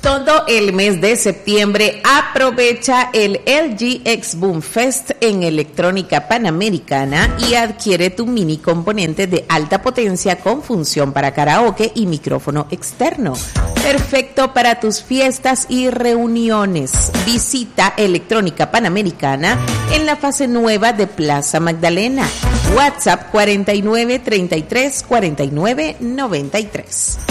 Todo el mes de septiembre aprovecha el LG X Boom Fest en Electrónica Panamericana y adquiere tu mini componente de alta potencia con función para karaoke y micrófono externo. Perfecto para tus fiestas y reuniones. Visita Electrónica Panamericana en la fase nueva de Plaza Magdalena. WhatsApp 49 33 49 93.